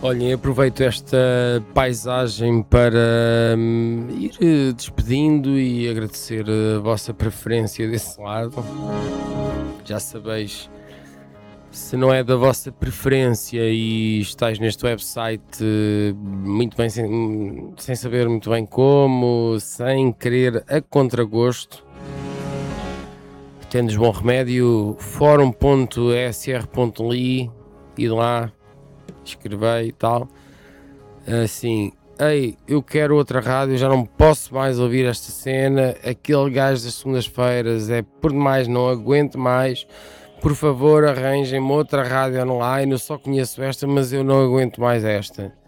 Olhem, aproveito esta paisagem para ir despedindo e agradecer a vossa preferência desse lado. Já sabeis, se não é da vossa preferência e estáis neste website muito bem, sem saber muito bem como, sem querer a contragosto, tendes bom remédio, fórum.esr.li, e lá escrevei e tal, assim, ei, eu quero outra rádio, já não posso mais ouvir esta cena, aquele gajo das segundas-feiras é por demais, não aguento mais, por favor arranjem-me outra rádio online, eu só conheço esta, mas eu não aguento mais esta.